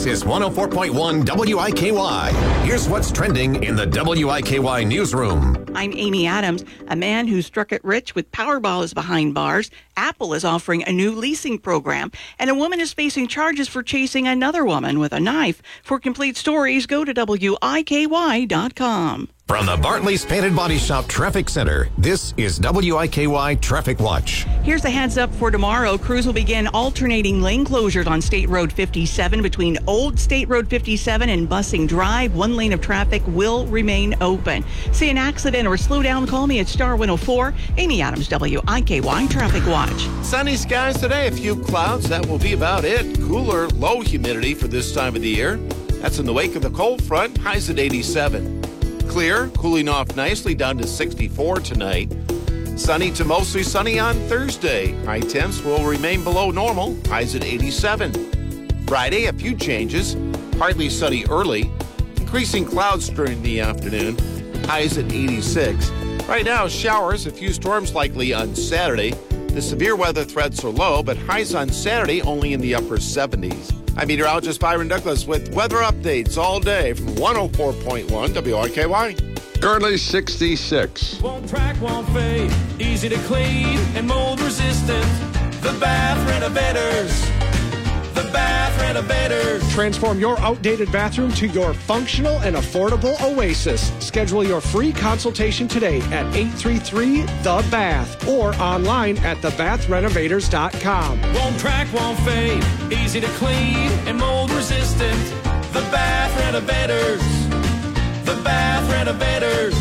This is 104.1 WIKY. Here's what's trending in the WIKY newsroom. I'm Amy Adams. A man who struck it rich with Powerball is behind bars. Apple is offering a new leasing program. And a woman is facing charges for chasing another woman with a knife. For complete stories, go to WIKY.com. From the Bartley's Painted Body Shop Traffic Center, this is WIKY Traffic Watch. Here's a heads up for tomorrow. Crews will begin alternating lane closures on State Road 57 between Old State Road 57 and Bussing Drive. One lane of traffic will remain open. See an accident or slow down, call me at Star 104. Amy Adams, WIKY Traffic Watch. Sunny skies today, a few clouds. That will be about it. Cooler, low humidity for this time of the year. That's in the wake of the cold front. Highs at 87. Clear, cooling off nicely down to 64 tonight. Sunny to mostly sunny on Thursday. High temps will remain below normal. Highs at 87. Friday, a few changes. Partly sunny early. Increasing clouds during the afternoon. Highs at 86. Right now, showers, a few storms likely on Saturday. The severe weather threats are low, but highs on Saturday only in the upper 70s. I'm meteorologist Byron Douglas with weather updates all day from 104.1 WIKY. Currently 66. Won't crack, won't fade, easy to clean and mold resistant. The Bath Renovators. The Bath Renovators. Transform your outdated bathroom to your functional and affordable oasis. Schedule your free consultation today at 833-THE-BATH or online at thebathrenovators.com. Won't crack, won't fade, easy to clean and mold resistant. The Bath Renovators. The Bath Renovators.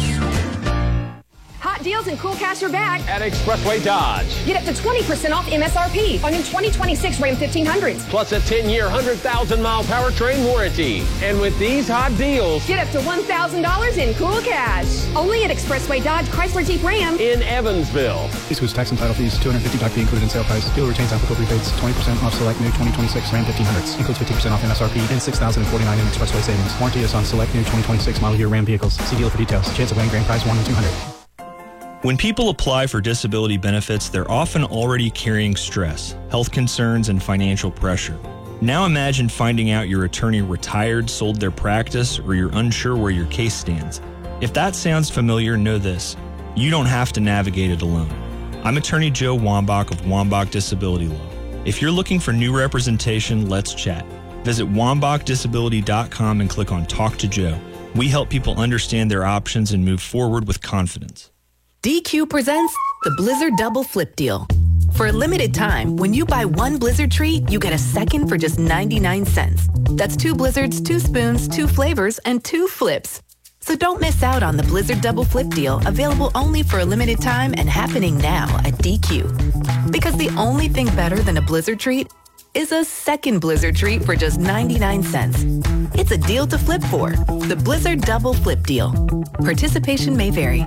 Hot deals and cool cash are back at Expressway Dodge. Get up to 20% off MSRP on new 2026 Ram 1500s. Plus a 10-year, 100,000-mile powertrain warranty. And with these hot deals, get up to $1,000 in cool cash. Only at Expressway Dodge Chrysler Jeep Ram in Evansville. Excludes tax and title fees. $250 fee included in sale price. Dealer retains applicable rebates. 20% off select new 2026 Ram 1500s. Includes 50% off MSRP and $6,049 in Expressway savings. Warranty is on select new 2026 model year Ram vehicles. See dealer for details. Chance of winning grand prize 1 in 200. When people apply for disability benefits, they're often already carrying stress, health concerns, and financial pressure. Now imagine finding out your attorney retired, sold their practice, or you're unsure where your case stands. If that sounds familiar, know this: you don't have to navigate it alone. I'm attorney Joe Wambach of Wambach Disability Law. If you're looking for new representation, let's chat. Visit WambachDisability.com and click on Talk to Joe. We help people understand their options and move forward with confidence. DQ presents the Blizzard Double Flip Deal. For a limited time, when you buy one Blizzard treat, you get a second for just 99 cents. That's 2 Blizzards, 2 spoons, 2 flavors, and 2 flips. So don't miss out on the Blizzard Double Flip Deal, available only for a limited time and happening now at DQ. Because the only thing better than a Blizzard treat is a second Blizzard treat for just 99 cents. It's a deal to flip for. The Blizzard Double Flip Deal. Participation may vary.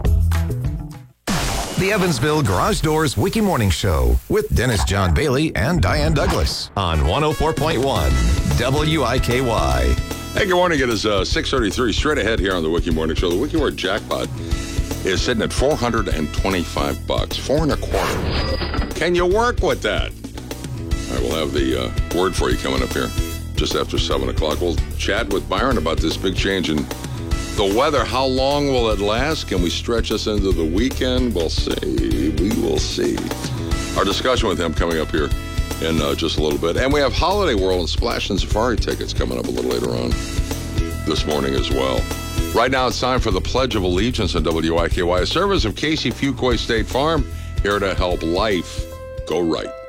The Evansville Garage Doors Wiki Morning Show with Dennis John Bailey and Diane Douglas on 104.1 WIKY. Hey, good morning. It is 6:33. Straight ahead here on the Wiki Morning Show. The Wiki Word jackpot is sitting at $425. $4.25. Can you work with that? All right, we'll have the word for you coming up here just after 7 o'clock. We'll chat with Byron about this big change in the weather. How long will it last? Can we stretch us into the weekend? We'll see. We will see. Our discussion with him coming up here in just a little bit. And we have Holiday World and Splash and Safari tickets coming up a little later on this morning as well. Right now it's time for the Pledge of Allegiance on WIKY. A service of Casey Fuquay State Farm, here to help life go right.